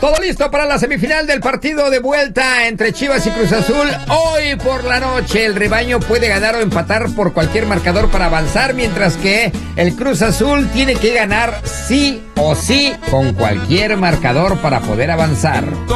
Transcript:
Todo listo para la semifinal del partido de vuelta entre Chivas y Cruz Azul. Hoy por la noche el rebaño puede ganar o empatar por cualquier marcador para avanzar, mientras que el Cruz Azul tiene que ganar sí o sí con cualquier marcador para poder avanzar.